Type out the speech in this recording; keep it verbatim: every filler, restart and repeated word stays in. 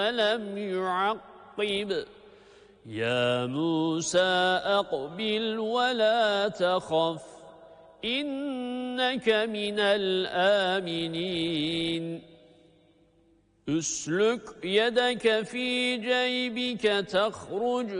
لم يعقب يا موسى أقبل ولا تخف إنك من الآمنين اسلك يدك في جيبك تخرج